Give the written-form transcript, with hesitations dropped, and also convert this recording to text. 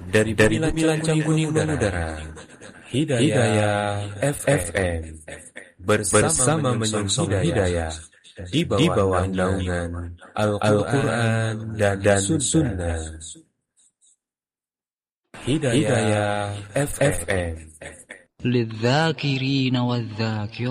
dari Bumi Lancang Kuning Mengudara, Hidayah FM bersama menyongsong hidayah di bawah naungan Al-Quran dan Sunnah. Hidayah FM. للذاكرين والذاكرات